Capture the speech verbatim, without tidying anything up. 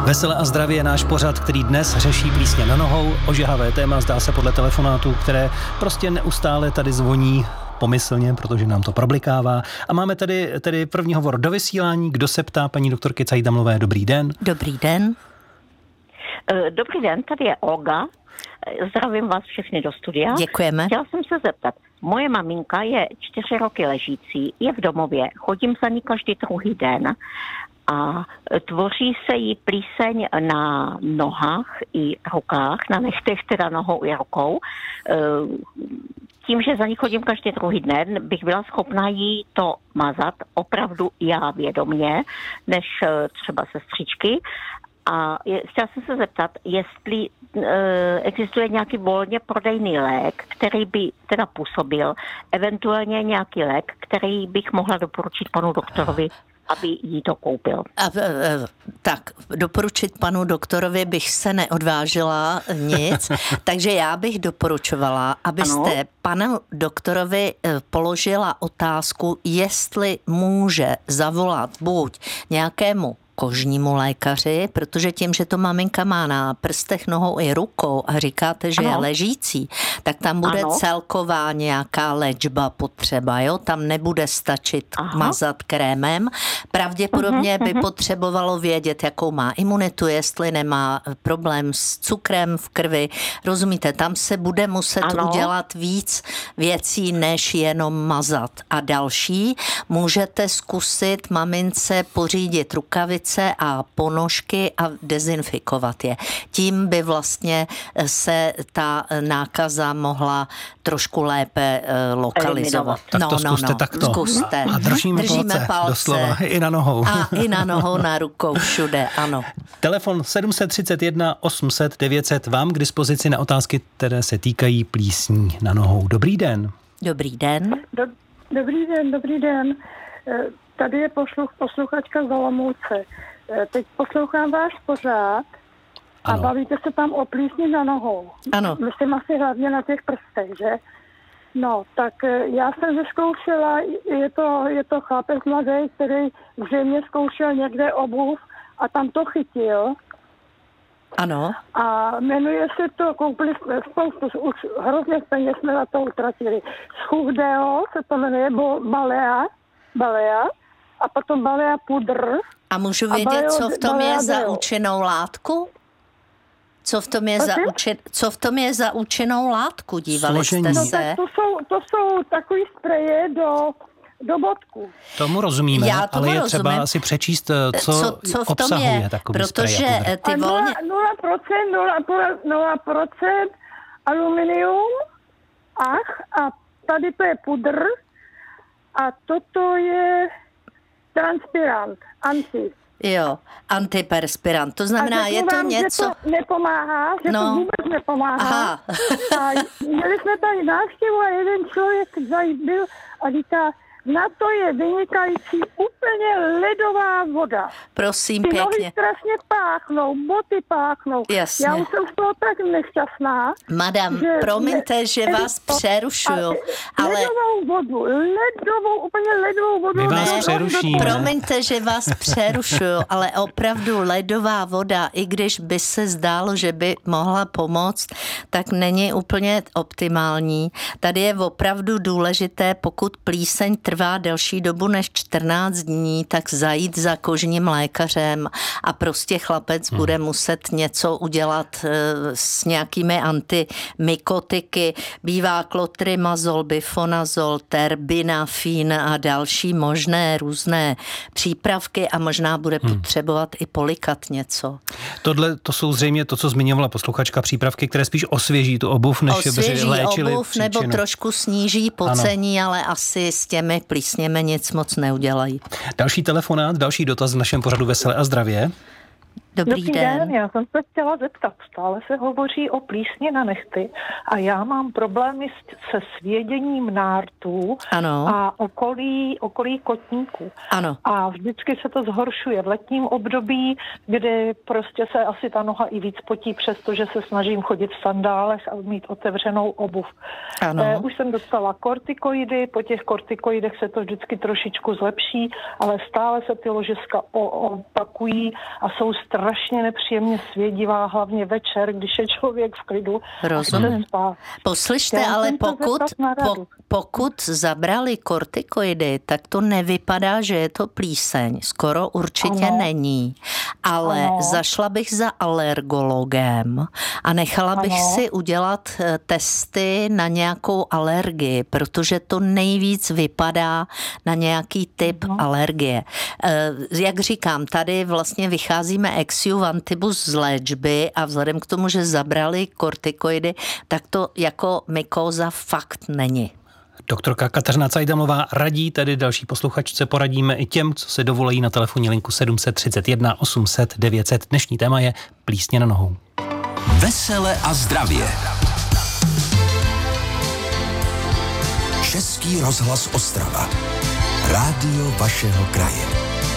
Veselé a zdravě je náš pořad, který dnes řeší plísně na nohou. Ožehavé téma, zdá se podle telefonátů, které prostě neustále tady zvoní pomyslně, protože nám to problikává. A máme tady, tady první hovor do vysílání. Kdo se ptá? Paní doktorky Cajdamlové, dobrý den. Dobrý den. Dobrý den, tady je Olga. Zdravím vás všechny do studia. Děkujeme. Chtěla jsem se zeptat. Moje maminka je čtyři roky ležící, je v domově, chodím za ní každý druhý den a tvoří se jí plíseň na nohách i rukách, na nechtech, teda nohou i rukou. Tím, že za ní chodím každý druhý den, bych byla schopná jí to mazat opravdu já vědomě, než třeba sestřičky. A je, chtěla jsem se zeptat, jestli e, existuje nějaký volně prodejný lék, který by teda působil, eventuálně nějaký lék, který bych mohla doporučit panu doktorovi, aby jí to koupil. A, e, tak, doporučit panu doktorovi bych se neodvážila nic, takže já bych doporučovala, abyste ano? panu doktorovi položila otázku, jestli může zavolat buď nějakému kožnímu lékaři, protože tím, že to maminka má na prstech, nohou i rukou a říkáte, že ano. je ležící, tak tam bude ano. celková nějaká léčba potřeba, jo? Tam nebude stačit Aha. mazat krémem. Pravděpodobně uh-huh, by uh-huh. potřebovalo vědět, jakou má imunitu, jestli nemá problém s cukrem v krvi. Rozumíte, tam se bude muset ano. udělat víc věcí, než jenom mazat. A další, můžete zkusit mamince pořídit rukavice a ponožky a dezinfikovat je. Tím by vlastně se ta nákaza mohla trošku lépe lokalizovat. Tak to no, zkuste no, no. takto. Zkuste. A držíme, Držíme palce, palce. Doslova, i na nohou. A i na nohou, na rukou, všude, ano. Telefon sedm set třicet jedna osm set devět set vám k dispozici na otázky, které se týkají plísní na nohou. Dobrý den. Dobrý den. Do, dobrý den, dobrý den. Tady je posluch, posluchačka z Olomouce. Teď poslouchám váš pořád a ano. bavíte se tam o plísni na nohou. Ano. Myslím asi hlavně na těch prstech, že? No, tak já jsem zkoušela, je to, je to chlapec mladý, který zřejmě zkoušel někde obuv a tam to chytil. Ano. A jmenuje se to, koupili jsme spoustu, už hrozně peněz jsme na to utratili. Schuhdeo se to jmenuje, bo Balea, Balea. A potom balea pudr. A můžu vědět, baleo, co v tom je za deo. účinnou látku? Co v tom je, za, účin, co v tom je za účinnou látku? Dívali Složení. jste No, se? tak to jsou, to jsou takový spreje do, do bodku. Tomu rozumíme, Já tomu ale je rozumím. třeba asi přečíst, co, co, co v tom obsahuje je, takový protože sprej. ty volně... nula procent, nula procent aluminium, ach, a tady to je pudr a toto je transpirant, anti. Jo, antiperspirant. To znamená, je to vám, něco... Že to nepomáhá, že no. to vůbec nepomáhá. Aha. A měli jsme tady návštěvu a jeden člověk zajít byl a říká, na to je vynikající úplně ledová voda. Prosím, Ty pěkně. nohy strašně páchnou, boty páchnou. Jasně. Já už jsem z toho tak nešťastná. Madam, že promiňte, že ne, vás přerušuju, ale... Ledovou vodu, ledovou, úplně ledovou vodu. My vás ne, přerušíme. Promiňte, že vás přerušuju, ale opravdu ledová voda, i když by se zdálo, že by mohla pomoct, tak není úplně optimální. Tady je opravdu důležité, pokud plíseň trvá delší dobu než čtrnáct dní, tak zajít za kožním lékařem a prostě chlapec hmm. bude muset něco udělat e, s nějakými antimykotiky. Bývá klotrimazol, bifonazol, terbinafin a další možné různé přípravky a možná bude hmm. potřebovat i polikat něco. Tohle to jsou zřejmě to, co zmiňovala posluchačka, přípravky, které spíš osvěží tu obuv, než osvěží by léčily obuv příčinu. Nebo trošku sníží pocení, ano. ale asi s těmi plísněmi nic moc neudělají. Další telefonát, další dotaz v našem pořadu Veselé a zdravě. Dobrý, Dobrý den. den, já jsem se chtěla zeptat. Stále se hovoří o plísni na nehty a já mám problémy se svěděním nártů ano. a okolí, okolí kotníků. Ano. A vždycky se to zhoršuje v letním období, kdy prostě se asi ta noha i víc potí, přestože se snažím chodit v sandálech a mít otevřenou obuv. Ano. Eh, už jsem dostala kortikoidy, po těch kortikoidech se to vždycky trošičku zlepší, ale stále se ty ložiska opakují a jsou strašné. strašně nepříjemně svědivá, hlavně večer, když je člověk v klidu. Rozumím. Poslyšte, Já ale jsem to pokud, zeptat na radu. po, pokud zabrali kortikoidy, tak to nevypadá, že je to plíseň. Skoro určitě Ano. není. Ale Ano. zašla bych za alergologem a nechala bych Ano. si udělat eh, testy na nějakou alergii, protože to nejvíc vypadá na nějaký typ Mhm. alergie. Eh, Jak říkám, tady vlastně vycházíme ex juvantibus z léčby a vzhledem k tomu, že zabrali kortikoidy, tak to jako mykóza fakt není. Doktorka Kateřina Cajdamová radí, tedy další posluchačce poradíme i těm, co se dovolají na telefonní linku sedm set třicet jedna osm set devět set. Dnešní téma je plísně na nohou. Vesele a zdravě. Český rozhlas Ostrava. Rádio vašeho kraje.